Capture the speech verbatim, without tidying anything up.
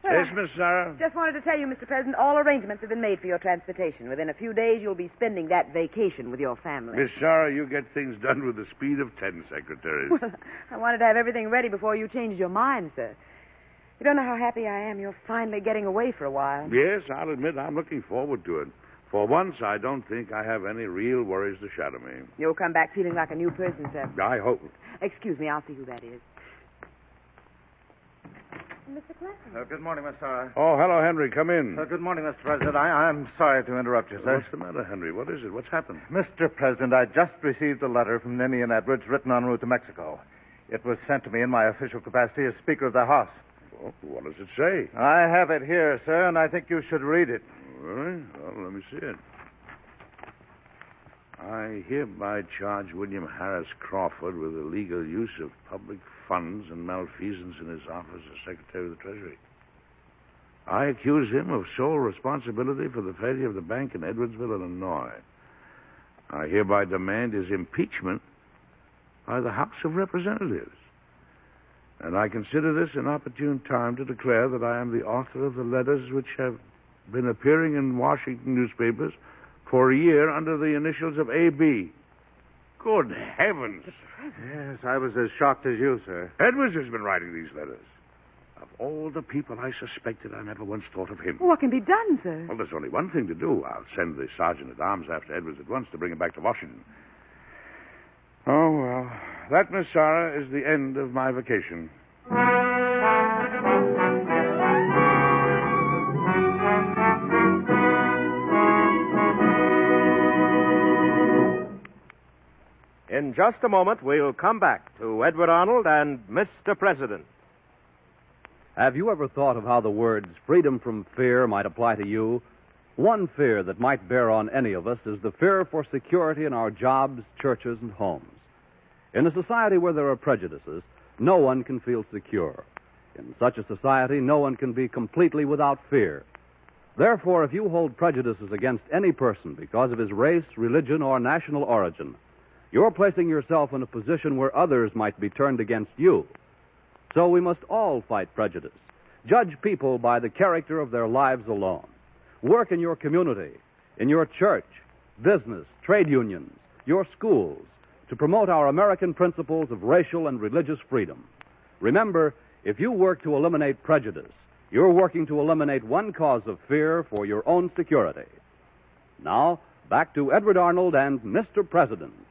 Yes, Miss Sarah? Just wanted to tell you, Mister President, all arrangements have been made for your transportation. Within a few days, you'll be spending that vacation with your family. Miss Sarah, you get things done with the speed of ten secretaries. Well, I wanted to have everything ready before you changed your mind, sir. You don't know how happy I am. You're finally getting away for a while. Yes, I'll admit I'm looking forward to it. For once, I don't think I have any real worries to shadow me. You'll come back feeling like a new person, sir. I hope. Excuse me, I'll see who that is. Mister Clinton. Uh, good morning, Miss Sarah. Oh, hello, Henry. Come in. Uh, good morning, Mister President. I, I'm sorry to interrupt you, sir. What's the matter, Henry? What is it? What's happened? Mister President, I just received a letter from Ninian Edwards written en route to Mexico. It was sent to me in my official capacity as Speaker of the House. Well, what does it say? I have it here, sir, and I think you should read it. All right. Well, let me see it. I hereby charge William Harris Crawford with illegal use of public funds and malfeasance in his office as Secretary of the Treasury. I accuse him of sole responsibility for the failure of the bank in Edwardsville, Illinois. I hereby demand his impeachment by the House of Representatives. And I consider this an opportune time to declare that I am the author of the letters which have been appearing in Washington newspapers for a year under the initials of A B. Good heavens. Yes, I was as shocked as you, sir. Edwards has been writing these letters. Of all the people I suspected, I never once thought of him. What can be done, sir? Well, there's only one thing to do. I'll send the sergeant-at-arms after Edwards at once to bring him back to Washington. Oh, well, that, Miss Sarah, is the end of my vacation. In just a moment, we'll come back to Edward Arnold and Mister President. Have you ever thought of how the words freedom from fear might apply to you? One fear that might bear on any of us is the fear for security in our jobs, churches, and homes. In a society where there are prejudices, no one can feel secure. In such a society, no one can be completely without fear. Therefore, if you hold prejudices against any person because of his race, religion, or national origin, you're placing yourself in a position where others might be turned against you. So we must all fight prejudice. Judge people by the character of their lives alone. Work in your community, in your church, business, trade unions, your schools, to promote our American principles of racial and religious freedom. Remember, if you work to eliminate prejudice, you're working to eliminate one cause of fear for your own security. Now, back to Edward Arnold and Mister President.